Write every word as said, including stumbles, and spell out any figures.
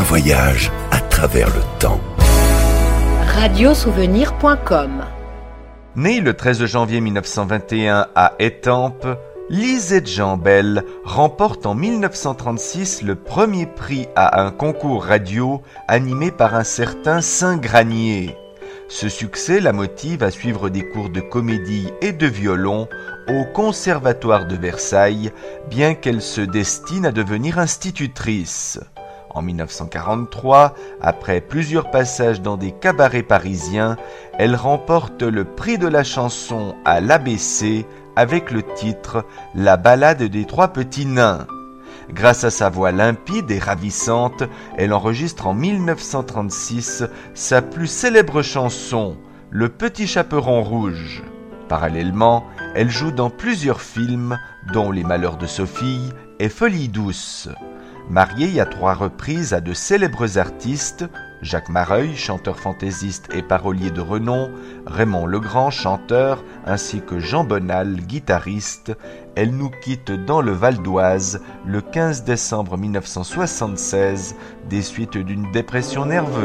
voyage à travers le temps. radiosouvenir point com. Née le treize janvier mille neuf cent vingt et un à Étampes, Lisette Jambel remporte en mille neuf cent trente-six le premier prix à un concours radio animé par un certain Saint-Granier. Ce succès la motive à suivre des cours de comédie et de violon au Conservatoire de Versailles, bien qu'elle se destine à devenir institutrice. En mille neuf cent quarante-trois, après plusieurs passages dans des cabarets parisiens, elle remporte le prix de la chanson à l'A B C avec le titre « La ballade des trois petits nains ». Grâce à sa voix limpide et ravissante, elle enregistre en mille neuf cent trente-six sa plus célèbre chanson, « Le petit chaperon rouge ». Parallèlement, elle joue dans plusieurs films, dont Les Malheurs de Sophie et Folie douce. Mariée à trois reprises à de célèbres artistes, Jacques Mareuil, chanteur fantaisiste et parolier de renom, Raymond Legrand, chanteur, ainsi que Jean Bonal, guitariste, elle nous quitte dans le Val d'Oise le quinze décembre mille neuf cent soixante-seize des suites d'une dépression nerveuse.